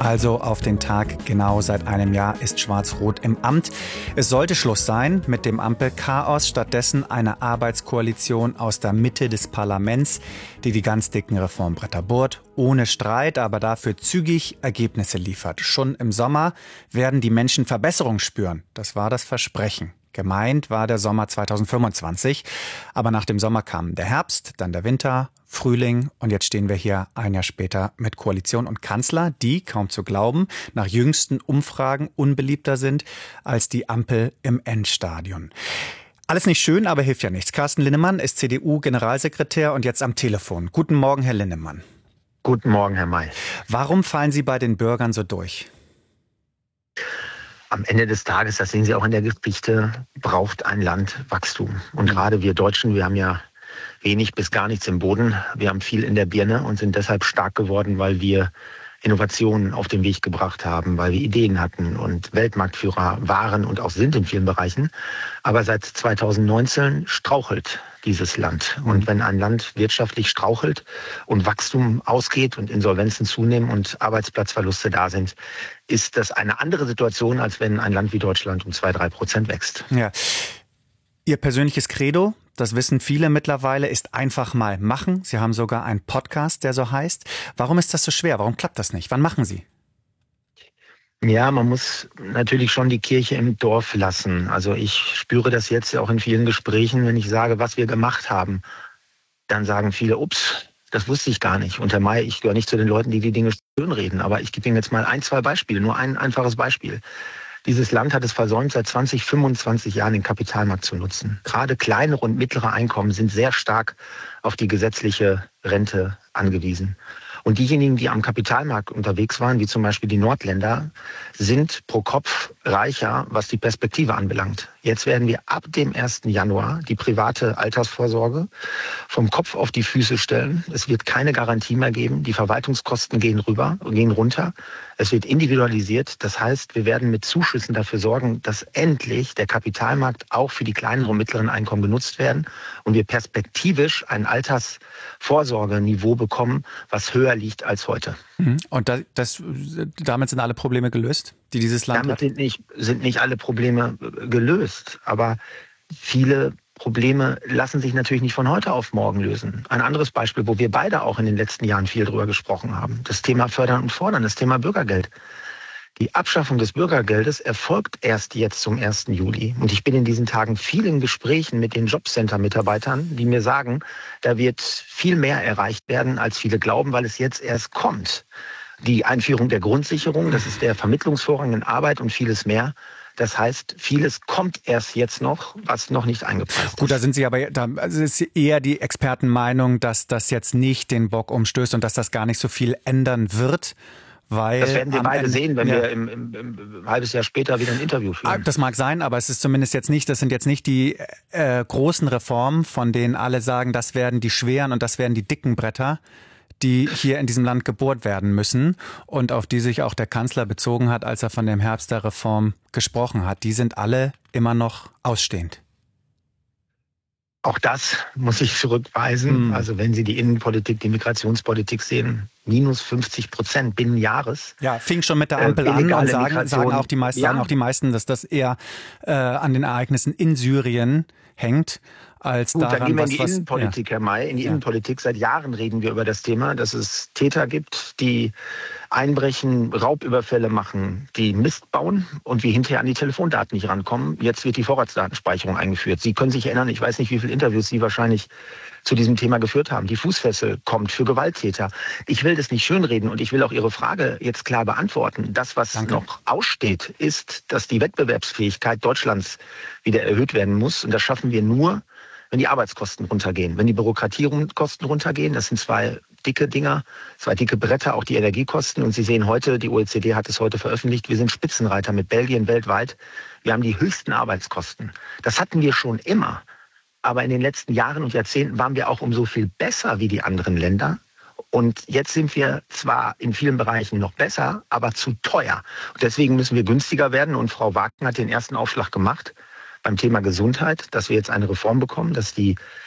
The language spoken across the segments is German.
Also auf den Tag genau seit einem Jahr ist Schwarz-Rot im Amt. Es sollte Schluss sein mit dem Ampelchaos, stattdessen eine Arbeitskoalition aus der Mitte des Parlaments, die die ganz dicken Reformbretter bohrt, ohne Streit, aber dafür zügig Ergebnisse liefert. Schon im Sommer werden die Menschen Verbesserung spüren. Das war das Versprechen. Gemeint war der Sommer 2025, aber nach dem Sommer kam der Herbst, dann der Winter, Frühling und jetzt stehen wir hier ein Jahr später mit Koalition und Kanzler, die, kaum zu glauben, nach jüngsten Umfragen unbeliebter sind als die Ampel im Endstadion. Alles nicht schön, aber hilft ja nichts. Carsten Linnemann ist CDU-Generalsekretär und jetzt am Telefon. Guten Morgen, Herr Linnemann. Guten Morgen, Herr May. Warum fallen Sie bei den Bürgern so durch? Am Ende des Tages, das sehen Sie auch in der Geschichte, braucht ein Land Wachstum. Und gerade wir Deutschen, wir haben ja wenig bis gar nichts im Boden. Wir haben viel in der Birne und sind deshalb stark geworden, weil wir Innovationen auf den Weg gebracht haben, weil wir Ideen hatten und Weltmarktführer waren und auch sind in vielen Bereichen. Aber seit 2019 strauchelt dieses Land. Und wenn ein Land wirtschaftlich strauchelt und Wachstum ausgeht und Insolvenzen zunehmen und Arbeitsplatzverluste da sind, ist das eine andere Situation, als wenn ein Land wie Deutschland um 2-3% wächst. Ja. Ihr persönliches Credo, das wissen viele mittlerweile, ist einfach mal machen. Sie haben sogar einen Podcast, der so heißt. Warum ist das so schwer? Warum klappt das nicht? Wann machen Sie? Ja, man muss natürlich schon die Kirche im Dorf lassen. Also ich spüre das jetzt ja auch in vielen Gesprächen, wenn ich sage, was wir gemacht haben, dann sagen viele, ups, das wusste ich gar nicht. Und Herr May, ich gehöre nicht zu den Leuten, die die Dinge schönreden, aber ich gebe Ihnen jetzt mal 1-2 Beispiele, nur ein einfaches Beispiel. Dieses Land hat es versäumt, seit 25 Jahren den Kapitalmarkt zu nutzen. Gerade kleinere und mittlere Einkommen sind sehr stark auf die gesetzliche Rente angewiesen. Und diejenigen, die am Kapitalmarkt unterwegs waren, wie zum Beispiel die Nordländer, sind pro Kopf reicher, was die Perspektive anbelangt. Jetzt werden wir ab dem 1. Januar die private Altersvorsorge vom Kopf auf die Füße stellen. Es wird keine Garantie mehr geben. Die Verwaltungskosten gehen runter. Es wird individualisiert. Das heißt, wir werden mit Zuschüssen dafür sorgen, dass endlich der Kapitalmarkt auch für die kleineren und mittleren Einkommen genutzt werden und wir perspektivisch ein Altersvorsorgeniveau bekommen, was höher liegt als heute. Und damit sind alle Probleme gelöst, die dieses Land hat? Damit sind nicht alle Probleme gelöst, aber viele Probleme lassen sich natürlich nicht von heute auf morgen lösen. Ein anderes Beispiel, wo wir beide auch in den letzten Jahren viel drüber gesprochen haben, das Thema Fördern und Fordern, das Thema Bürgergeld. Die Abschaffung des Bürgergeldes erfolgt erst jetzt zum 1. Juli. Und ich bin in diesen Tagen vielen Gesprächen mit den Jobcenter-Mitarbeitern, die mir sagen, da wird viel mehr erreicht werden, als viele glauben, weil es jetzt erst kommt. Die Einführung der Grundsicherung, das ist der Vermittlungsvorrang in Arbeit und vieles mehr. Das heißt, vieles kommt erst jetzt noch, was noch nicht eingepreist ist. Gut, da sind Sie aber, also ist eher die Expertenmeinung, dass das jetzt nicht den Bock umstößt und dass das gar nicht so viel ändern wird. Weil das werden wir beide sehen, wenn wir im halbes Jahr später wieder ein Interview führen. Das mag sein, aber es ist zumindest jetzt nicht, das sind jetzt nicht die großen Reformen, von denen alle sagen, das werden die schweren und das werden die dicken Bretter, die hier in diesem Land gebohrt werden müssen und auf die sich auch der Kanzler bezogen hat, als er von dem Herbst der Reform gesprochen hat. Die sind alle immer noch ausstehend. Auch das muss ich zurückweisen. Also wenn Sie die Innenpolitik, die Migrationspolitik sehen, minus 50% binnen Jahres. Ja, fing schon mit der Ampel an und sagen auch die meisten, dass das eher an den Ereignissen in Syrien hängt, als Gut, daran, dann gehen wir in die Innenpolitik, Herr May. In die Innenpolitik. Seit Jahren reden wir über das Thema, dass es Täter gibt, die einbrechen, Raubüberfälle machen, die Mist bauen und wir hinterher an die Telefondaten nicht rankommen. Jetzt wird die Vorratsdatenspeicherung eingeführt. Sie können sich erinnern, ich weiß nicht, wie viele Interviews Sie wahrscheinlich zu diesem Thema geführt haben. Die Fußfessel kommt für Gewalttäter. Ich will das nicht schönreden und ich will auch Ihre Frage jetzt klar beantworten. Das, was noch aussteht, ist, dass die Wettbewerbsfähigkeit Deutschlands wieder erhöht werden muss. Und das schaffen wir nur, wenn die Arbeitskosten runtergehen, wenn die Bürokratiekosten runtergehen. Das sind zwei dicke Dinger, zwei dicke Bretter, auch die Energiekosten. Und Sie sehen heute, die OECD hat es heute veröffentlicht, wir sind Spitzenreiter mit Belgien weltweit. Wir haben die höchsten Arbeitskosten. Das hatten wir schon immer. Aber in den letzten Jahren und Jahrzehnten waren wir auch umso viel besser wie die anderen Länder. Und jetzt sind wir zwar in vielen Bereichen noch besser, aber zu teuer. Und deswegen müssen wir günstiger werden. Und Frau Wagner hat den ersten Aufschlag gemacht beim Thema Gesundheit, dass wir jetzt eine Reform bekommen, dass die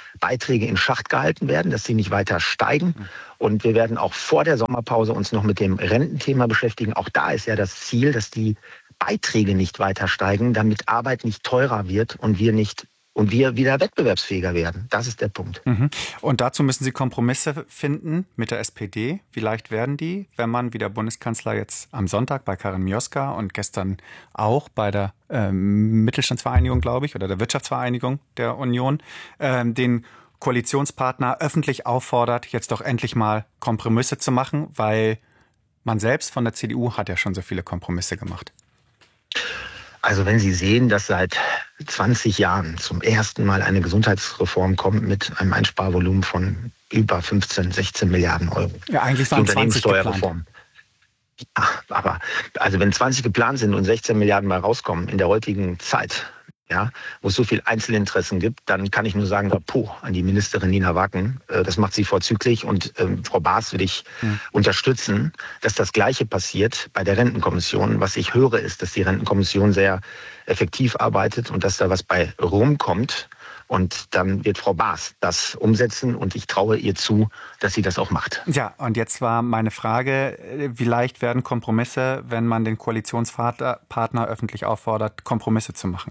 Beiträge in Schacht gehalten werden, dass sie nicht weiter steigen. Und wir werden auch vor der Sommerpause uns noch mit dem Rententhema beschäftigen. Auch da ist ja das Ziel, dass die Beiträge nicht weiter steigen, damit Arbeit nicht teurer wird und wir wieder wettbewerbsfähiger werden. Das ist der Punkt. Und dazu müssen Sie Kompromisse finden mit der SPD. Wie leicht werden die, wenn man, wie der Bundeskanzler jetzt am Sonntag bei Karin Mioska und gestern auch bei der Mittelstandsvereinigung, glaube ich, oder der Wirtschaftsvereinigung der Union, den Koalitionspartner öffentlich auffordert, jetzt doch endlich mal Kompromisse zu machen, weil man selbst von der CDU hat ja schon so viele Kompromisse gemacht. Also wenn Sie sehen, dass seit 20 Jahren zum ersten Mal eine Gesundheitsreform kommt mit einem Einsparvolumen von über 15, 16 Milliarden Euro. Ja, eigentlich waren 20 geplant. Ja, aber also wenn 20 geplant sind und 16 Milliarden mal rauskommen in der heutigen Zeit, ja, wo es so viel Einzelinteressen gibt, dann kann ich nur sagen, Chapeau an die Ministerin Nina Wacken. Das macht sie vorzüglich und Frau Baas würde ich unterstützen, dass das Gleiche passiert bei der Rentenkommission. Was ich höre, ist, dass die Rentenkommission sehr effektiv arbeitet und dass da was bei rumkommt. Und dann wird Frau Baas das umsetzen und ich traue ihr zu, dass sie das auch macht. Ja, und jetzt war meine Frage, wie leicht werden Kompromisse, wenn man den Koalitionspartner öffentlich auffordert, Kompromisse zu machen?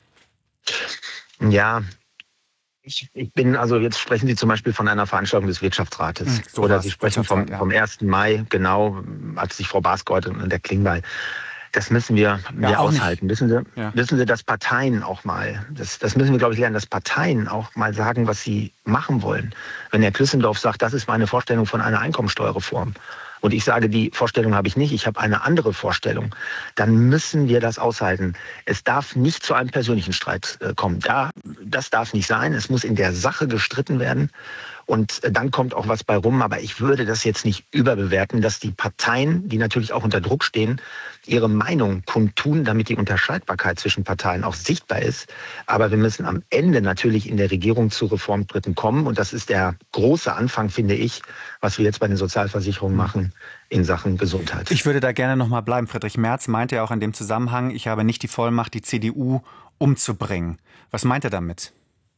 Ja, ich bin, also jetzt sprechen Sie zum Beispiel von einer Veranstaltung des Wirtschaftsrates. So oder Sie sprechen vom 1. Mai, genau, hat sich Frau Baas geäußert und der Klingbeil. Das müssen wir aushalten. Wissen Sie, dass Parteien auch mal, das müssen wir, glaube ich, lernen, dass Parteien auch mal sagen, was sie machen wollen. Wenn Herr Klüssendorf sagt, das ist meine Vorstellung von einer Einkommensteuerreform, und ich sage, die Vorstellung habe ich nicht, ich habe eine andere Vorstellung, dann müssen wir das aushalten. Es darf nicht zu einem persönlichen Streit kommen. Das darf nicht sein. Es muss in der Sache gestritten werden. Und dann kommt auch was bei rum. Aber ich würde das jetzt nicht überbewerten, dass die Parteien, die natürlich auch unter Druck stehen, ihre Meinung kundtun, damit die Unterscheidbarkeit zwischen Parteien auch sichtbar ist. Aber wir müssen am Ende natürlich in der Regierung zu Reformschritten kommen. Und das ist der große Anfang, finde ich, was wir jetzt bei den Sozialversicherungen machen in Sachen Gesundheit. Ich würde da gerne noch mal bleiben. Friedrich Merz meinte ja auch in dem Zusammenhang, ich habe nicht die Vollmacht, die CDU umzubringen. Was meint er damit?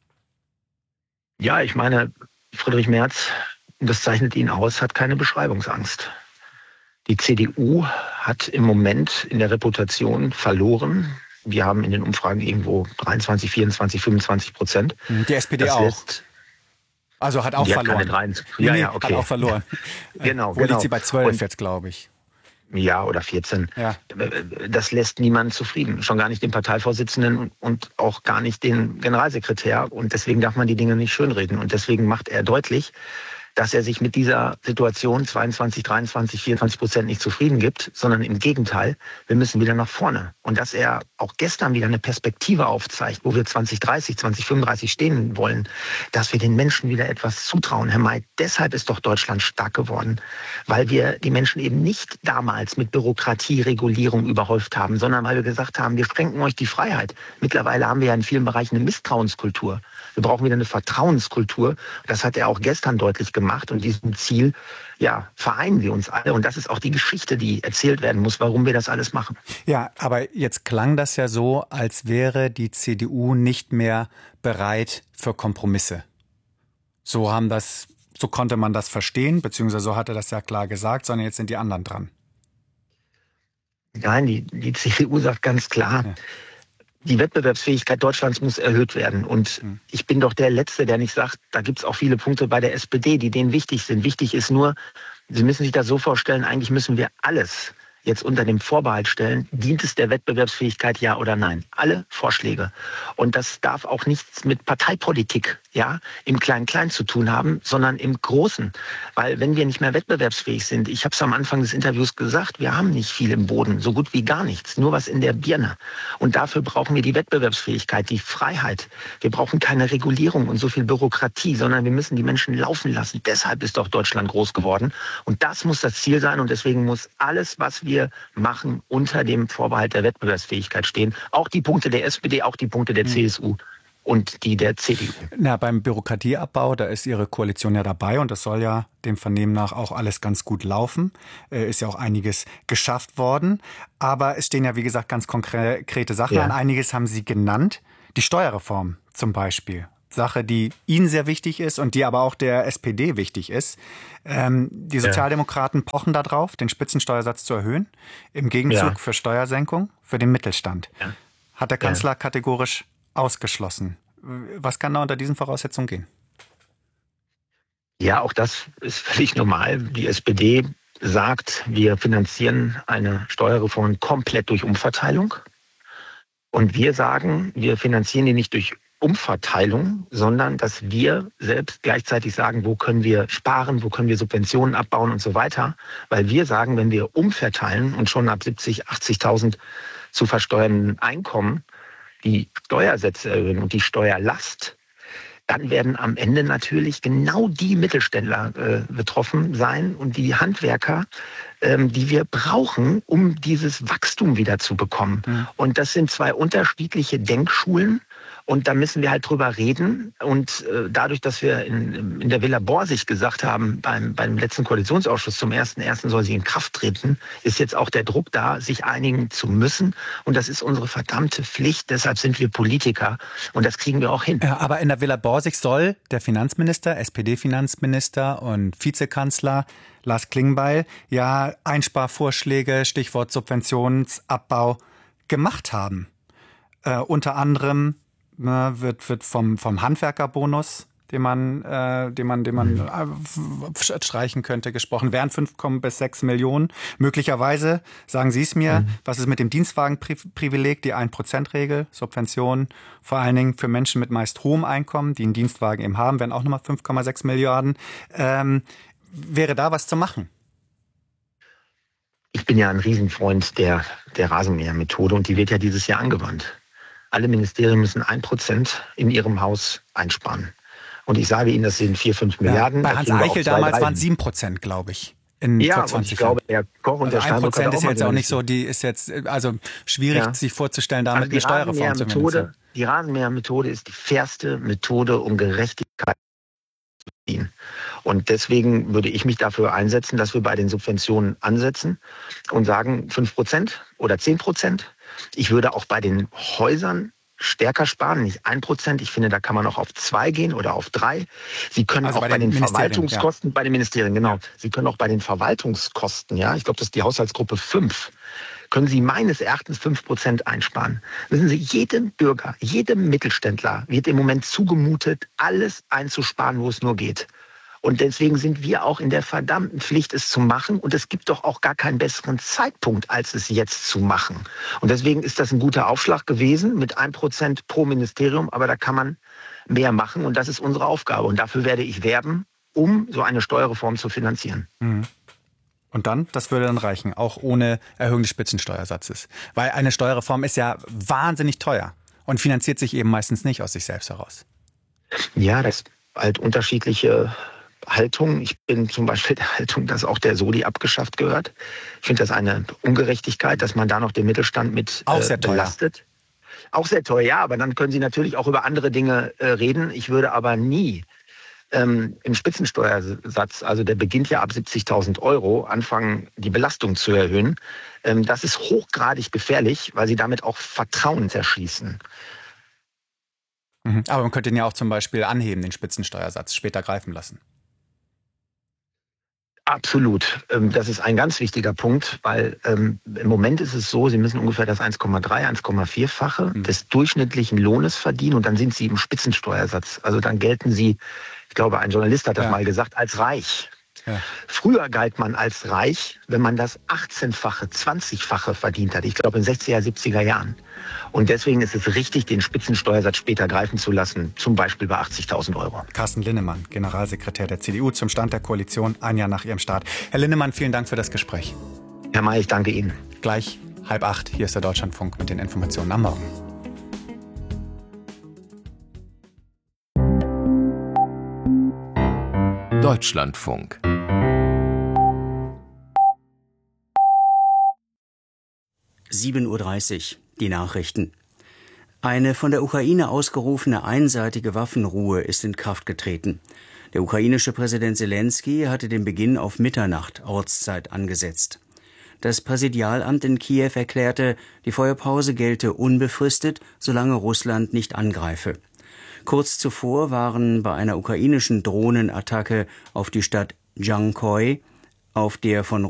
Ja, ich meine, Friedrich Merz, das zeichnet ihn aus, hat keine Beschreibungsangst. Die CDU hat im Moment in der Reputation verloren. Wir haben in den Umfragen irgendwo 23, 24, 25%. Die SPD das auch. Also hat auch verloren. Ja, okay. Hat auch verloren. Genau. Wo liegt sie bei 12 jetzt, glaube ich? Ja, oder 14. Ja. Das lässt niemanden zufrieden. Schon gar nicht den Parteivorsitzenden und auch gar nicht den Generalsekretär. Und deswegen darf man die Dinge nicht schönreden. Und deswegen macht er deutlich, dass er sich mit dieser Situation 22, 23, 24% nicht zufrieden gibt, sondern im Gegenteil, wir müssen wieder nach vorne. Und dass er auch gestern wieder eine Perspektive aufzeigt, wo wir 2030, 2035 stehen wollen, dass wir den Menschen wieder etwas zutrauen. Herr May, deshalb ist doch Deutschland stark geworden, weil wir die Menschen eben nicht damals mit Bürokratie, Regulierung überhäuft haben, sondern weil wir gesagt haben, wir schränken euch die Freiheit. Mittlerweile haben wir ja in vielen Bereichen eine Misstrauenskultur. Wir brauchen wieder eine Vertrauenskultur. Das hat er auch gestern deutlich gemacht. Und diesem Ziel, ja, vereinen wir uns alle. Und das ist auch die Geschichte, die erzählt werden muss, warum wir das alles machen. Ja, aber jetzt klang das ja so, als wäre die CDU nicht mehr bereit für Kompromisse. So konnte man das verstehen, beziehungsweise so hat er das ja klar gesagt, sondern jetzt sind die anderen dran. Nein, die CDU sagt ganz klar, die Wettbewerbsfähigkeit Deutschlands muss erhöht werden. Und ich bin doch der Letzte, der nicht sagt, da gibt es auch viele Punkte bei der SPD, die denen wichtig sind. Wichtig ist nur, Sie müssen sich das so vorstellen, eigentlich müssen wir alles jetzt unter dem Vorbehalt stellen, dient es der Wettbewerbsfähigkeit, ja oder nein? Alle Vorschläge. Und das darf auch nichts mit Parteipolitik, ja, im Klein-Klein zu tun haben, sondern im Großen. Weil wenn wir nicht mehr wettbewerbsfähig sind, ich habe es am Anfang des Interviews gesagt, wir haben nicht viel im Boden, so gut wie gar nichts, nur was in der Birne. Und dafür brauchen wir die Wettbewerbsfähigkeit, die Freiheit. Wir brauchen keine Regulierung und so viel Bürokratie, sondern wir müssen die Menschen laufen lassen. Deshalb ist doch Deutschland groß geworden. Und das muss das Ziel sein und deswegen muss alles, was wir machen, unter dem Vorbehalt der Wettbewerbsfähigkeit stehen. Auch die Punkte der SPD, auch die Punkte der CSU und die der CDU. Na, beim Bürokratieabbau, da ist Ihre Koalition ja dabei und das soll ja dem Vernehmen nach auch alles ganz gut laufen. Ist ja auch einiges geschafft worden. Aber es stehen ja, wie gesagt, ganz konkrete Sachen an. Einiges haben Sie genannt. Die Steuerreform zum Beispiel. Sache, die Ihnen sehr wichtig ist und die aber auch der SPD wichtig ist. Die Sozialdemokraten pochen darauf, den Spitzensteuersatz zu erhöhen, im Gegenzug für Steuersenkung für den Mittelstand. Ja. Hat der Kanzler kategorisch ausgeschlossen. Was kann da unter diesen Voraussetzungen gehen? Ja, auch das ist völlig normal. Die SPD sagt, wir finanzieren eine Steuerreform komplett durch Umverteilung. Und wir sagen, wir finanzieren die nicht durch Umverteilung, sondern dass wir selbst gleichzeitig sagen, wo können wir sparen, wo können wir Subventionen abbauen und so weiter. Weil wir sagen, wenn wir umverteilen und schon ab 70.000, 80.000 zu versteuernden Einkommen die Steuersätze erhöhen und die Steuerlast, dann werden am Ende natürlich genau die Mittelständler betroffen sein und die Handwerker, die wir brauchen, um dieses Wachstum wieder zu bekommen. Ja. Und das sind zwei unterschiedliche Denkschulen. Und da müssen wir halt drüber reden. Und dadurch, dass wir in der Villa Borsig gesagt haben, beim letzten Koalitionsausschuss zum 1.1. soll sie in Kraft treten, ist jetzt auch der Druck da, sich einigen zu müssen. Und das ist unsere verdammte Pflicht. Deshalb sind wir Politiker. Und das kriegen wir auch hin. Ja, aber in der Villa Borsig soll der Finanzminister, SPD-Finanzminister und Vizekanzler Lars Klingbeil ja Einsparvorschläge, Stichwort Subventionsabbau, gemacht haben. Unter anderem wird vom Handwerkerbonus, den man streichen könnte, gesprochen. Wären 5,6 Millionen. Möglicherweise, sagen Sie es mir, was ist mit dem Dienstwagenprivileg, die 1%-Regel, Subventionen, vor allen Dingen für Menschen mit meist hohem Einkommen, die einen Dienstwagen eben haben, wären auch nochmal 5,6 Milliarden. Wäre da was zu machen? Ich bin ja ein Riesenfreund der Rasenmähermethode und die wird ja dieses Jahr angewandt. Alle Ministerien müssen 1% in ihrem Haus einsparen. Und ich sage Ihnen, das sind 4-5 Milliarden. Bei Hans Eichel damals waren es 7%, glaube ich. Und ich glaube, der Koch und der Steinbrück 1% ist jetzt auch nicht so, die ist jetzt also schwierig sich vorzustellen, damit eine Steuerreform zu finanzieren. Die Rasenmähermethode ist die fairste Methode, um Gerechtigkeit zu ziehen. Und deswegen würde ich mich dafür einsetzen, dass wir bei den Subventionen ansetzen und sagen 5% oder 10%. Ich würde auch bei den Häusern stärker sparen, nicht 1%. Ich finde, da kann man auch auf 2 gehen oder auf 3. Sie können also auch bei den Verwaltungskosten, bei den Ministerien, genau. Sie können auch bei den Verwaltungskosten, ich glaube, das ist die Haushaltsgruppe 5, können Sie meines Erachtens 5% einsparen. Wissen Sie, jedem Bürger, jedem Mittelständler wird im Moment zugemutet, alles einzusparen, wo es nur geht. Und deswegen sind wir auch in der verdammten Pflicht, es zu machen. Und es gibt doch auch gar keinen besseren Zeitpunkt, als es jetzt zu machen. Und deswegen ist das ein guter Aufschlag gewesen mit 1% pro Ministerium. Aber da kann man mehr machen. Und das ist unsere Aufgabe. Und dafür werde ich werben, um so eine Steuerreform zu finanzieren. Und dann, das würde dann reichen, auch ohne Erhöhung des Spitzensteuersatzes. Weil eine Steuerreform ist ja wahnsinnig teuer und finanziert sich eben meistens nicht aus sich selbst heraus. Ja, das ist halt unterschiedliche Haltung. Ich bin zum Beispiel der Haltung, dass auch der Soli abgeschafft gehört. Ich finde das eine Ungerechtigkeit, dass man da noch den Mittelstand mit auch sehr belastet. Auch sehr teuer, ja, aber dann können Sie natürlich auch über andere Dinge reden. Ich würde aber nie im Spitzensteuersatz, also der beginnt ja ab 70.000 Euro, anfangen, die Belastung zu erhöhen. Das ist hochgradig gefährlich, weil Sie damit auch Vertrauen zerschießen. Aber man könnte ihn ja auch zum Beispiel anheben, den Spitzensteuersatz, später greifen lassen. Absolut. Das ist ein ganz wichtiger Punkt, weil im Moment ist es so, Sie müssen ungefähr das 1,3, 1,4-fache des durchschnittlichen Lohnes verdienen und dann sind Sie im Spitzensteuersatz. Also dann gelten Sie, ich glaube, ein Journalist hat das mal gesagt, als reich. Ja. Früher galt man als reich, wenn man das 18-fache, 20-fache verdient hat. Ich glaube in 60er, 70er Jahren. Und deswegen ist es richtig, den Spitzensteuersatz später greifen zu lassen, zum Beispiel bei 80.000 Euro. Carsten Linnemann, Generalsekretär der CDU zum Stand der Koalition, ein Jahr nach ihrem Start. Herr Linnemann, vielen Dank für das Gespräch. Herr May, ich danke Ihnen. Gleich 7:30, hier ist der Deutschlandfunk mit den Informationen am Morgen. Deutschlandfunk. (7:30 Uhr), die Nachrichten. Eine von der Ukraine ausgerufene einseitige Waffenruhe ist in Kraft getreten. Der ukrainische Präsident Selenskyj hatte den Beginn auf Mitternacht Ortszeit angesetzt. Das Präsidialamt in Kiew erklärte, die Feuerpause gelte unbefristet, solange Russland nicht angreife. Kurz zuvor waren bei einer ukrainischen Drohnenattacke auf die Stadt Jankoy auf der von